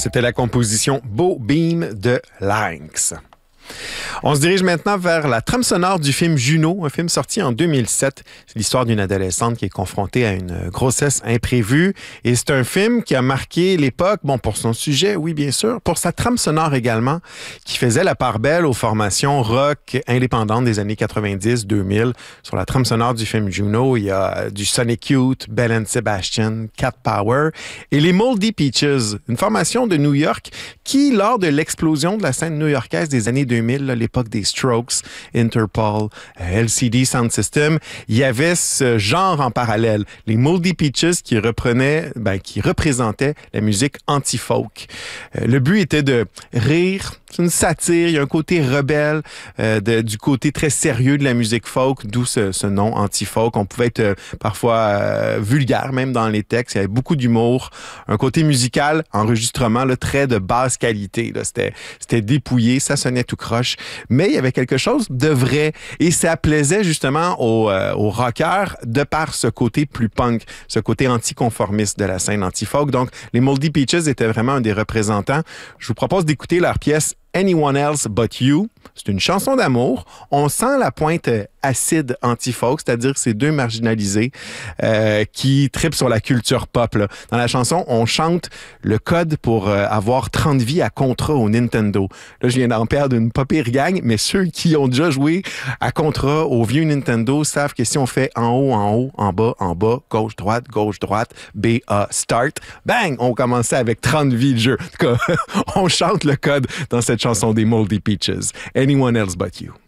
C'était la composition Beau Beam de Lynx. On se dirige maintenant vers la trame sonore du film Juno, un film sorti en 2007. C'est l'histoire d'une adolescente qui est confrontée à une grossesse imprévue. Et c'est un film qui a marqué l'époque, bon, pour son sujet, oui, bien sûr, pour sa trame sonore également, qui faisait la part belle aux formations rock indépendantes des années 90-2000. Sur la trame sonore du film Juno, il y a du Sonic Youth, Bell and Sebastian, Cat Power et les Moldy Peaches, une formation de New York qui, lors de l'explosion de la scène new-yorkaise des années 2000, là, l'époque des Strokes, Interpol, LCD Sound System, il y avait ce genre en parallèle. Les Moldy Peaches qui représentaient la musique anti-folk. Le but était de rire. C'est une satire, il y a un côté rebelle du côté très sérieux de la musique folk, d'où ce nom anti-folk. On pouvait être parfois vulgaire même dans les textes, il y avait beaucoup d'humour, un côté musical, enregistrement là, très de basse qualité. Là. C'était dépouillé, ça sonnait tout croche, mais il y avait quelque chose de vrai et ça plaisait justement aux rockers de par ce côté plus punk, ce côté anticonformiste de la scène anti-folk. Donc, les Moldy Peaches étaient vraiment un des représentants. Je vous propose d'écouter leur pièce Anyone Else But You. C'est une chanson d'amour. On sent la pointe acide anti-folk, c'est-à-dire ces deux marginalisés qui tripent sur la culture pop. Là. Dans la chanson, on chante le code pour avoir 30 vies à contrat au Nintendo. Là, je viens d'en perdre une pas pire gang, mais ceux qui ont déjà joué à contrat au vieux Nintendo savent que si on fait en haut, en bas, gauche, droite, B, A, start, bang, on commençait avec 30 vies de jeu. En tout cas, on chante le code dans cette chanson des Moldy Peaches. Anyone Else But You.